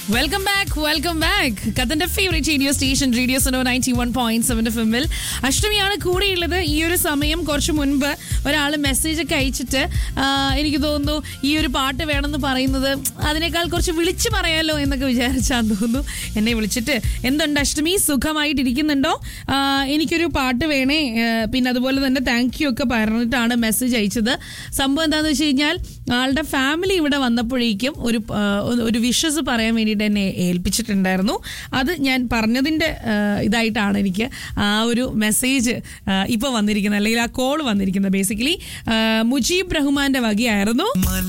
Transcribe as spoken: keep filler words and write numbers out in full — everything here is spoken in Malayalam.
Welcome back welcome back കഥന്റെ favourite radio station radio Suno ninety one point seven F എമ്മിൽ അഷ്ടമിയാണ് കൂടെയുള്ളത്. ഈ ഒരു സമയം കുറച്ച് മുൻപ് ഒരാൾ മെസ്സേജ് ഒക്കെ അയച്ചിട്ട് എനിക്ക് തോന്നുന്നു ഈ ഒരു പാട്ട് വേണമെന്ന് പറയുന്നത് അതിനേക്കാൾ കുറച്ച് വിളിച്ചു പറയാലോ എന്നൊക്കെ വിചാരിച്ചാന്ന് തോന്നുന്നു. എന്നെ വിളിച്ചിട്ട് എന്തുണ്ട് അഷ്ടമി, സുഖമായിട്ടിരിക്കുന്നുണ്ടോ, എനിക്കൊരു പാട്ട് വേണേ, പിന്നെ അതുപോലെ തന്നെ താങ്ക് യു ഒക്കെ പറഞ്ഞിട്ടാണ് മെസ്സേജ് അയച്ചത്. സംഭവം എന്താണെന്ന് വെച്ച് കഴിഞ്ഞാൽ ആളുടെ ഫാമിലി ഇവിടെ വന്നപ്പോഴേക്കും ഒരു ഒരു വിഷസ് പറയാൻ വേണ്ടിയിട്ട് എന്നെ ഏൽപ്പിച്ചിട്ടുണ്ടായിരുന്നു. അത് ഞാൻ പറഞ്ഞതിൻ്റെ ഇതായിട്ടാണ് എനിക്ക് ആ ഒരു മെസ്സേജ് ഇപ്പോൾ വന്നിരിക്കുന്നത്, അല്ലെങ്കിൽ ആ കോൾ വന്നിരിക്കുന്നത്. ബേസിക്കലി മുജീബ് റഹ്മാന്റെ വകയായിരുന്നു.